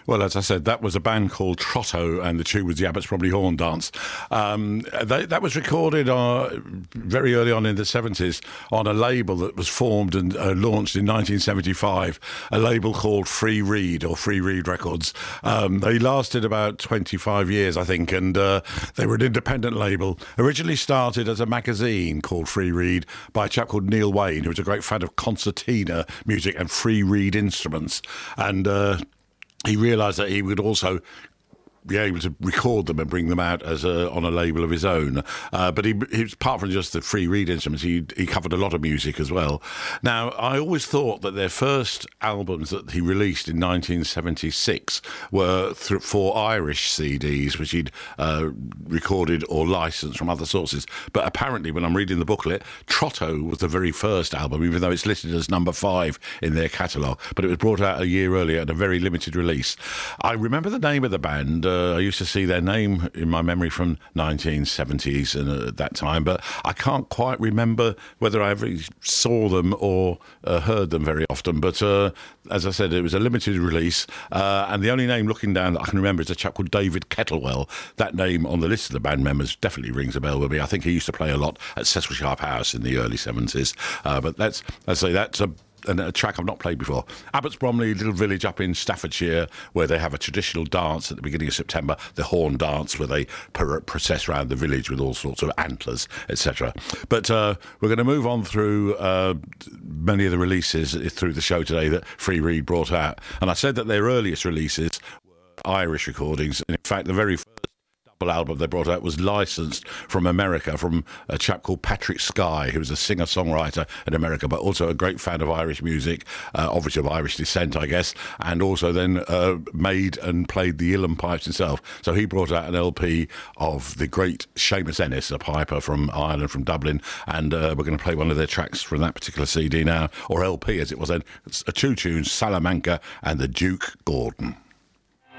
Well, as I said, that was a band called Trotto, and the tune was the Abbots Bromley Horn Dance. That was recorded very early on in the 70s on a label that was formed and launched in 1975, a label called Free Reed, or Free Reed Records. They lasted about 25 years, I think, and they were an independent label. Originally started as a magazine called Free Reed by a chap called Neil Wayne, who was a great fan of concertina music and free reed instruments. And he realised that he would also be able to record them and bring them out as on a label of his own. But he apart from just the free reed instruments, he covered a lot of music as well. Now, I always thought that their first albums that he released in 1976 were for Irish CDs, which he'd recorded or licensed from other sources. But apparently, when I'm reading the booklet, Trotto was the very first album, even though it's listed as number 5 in their catalogue. But it was brought out a year earlier at a very limited release. I remember the name of the band. I used to see their name in my memory from 1970s and at that time, but I can't quite remember whether I ever saw them or heard them very often. But as I said, it was a limited release, and the only name looking down that I can remember is a chap called David Kettlewell. That name on the list of the band members definitely rings a bell with me. I think he used to play a lot at Cecil Sharp House in the early 70s. But that's a track I've not played before. Abbots Bromley, little village up in Staffordshire, where they have a traditional dance at the beginning of September, the Horn Dance, where they process around the village with all sorts of antlers, etc. But we're going to move on through many of the releases through the show today that Free Reed brought out. And I said that their earliest releases were Irish recordings. And in fact, the very first album they brought out was licensed from America from a chap called Patrick Skye, who was a singer-songwriter in America, but also a great fan of Irish music, obviously of Irish descent, I guess, and also then made and played the uilleann pipes himself. So he brought out an LP of the great Seamus Ennis, a piper from Ireland, from Dublin, and we're going to play one of their tracks from that particular CD now, or LP as it was then. It's 2 tunes, Salamanca and the Duke Gordon.